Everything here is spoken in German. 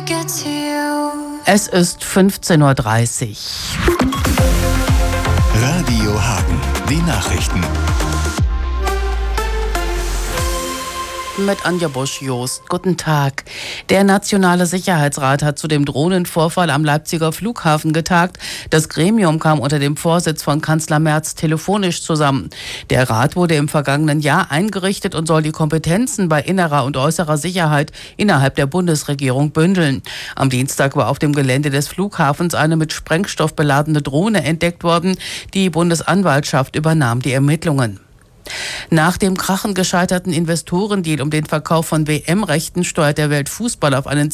Es ist 15:30 Uhr. Radio Hagen, die Nachrichten. Mit Anja Bosch-Jost. Guten Tag. Der Nationale Sicherheitsrat hat zu dem Drohnenvorfall am Leipziger Flughafen getagt. Das Gremium kam unter dem Vorsitz von Kanzler Merz telefonisch zusammen. Der Rat wurde im vergangenen Jahr eingerichtet und soll die Kompetenzen bei innerer und äußerer Sicherheit innerhalb der Bundesregierung bündeln. Am Dienstag war auf dem Gelände des Flughafens eine mit Sprengstoff beladene Drohne entdeckt worden. Die Bundesanwaltschaft übernahm die Ermittlungen. Nach dem krachend gescheiterten Investorendeal um den Verkauf von WM-Rechten steuert der Weltfußball auf einen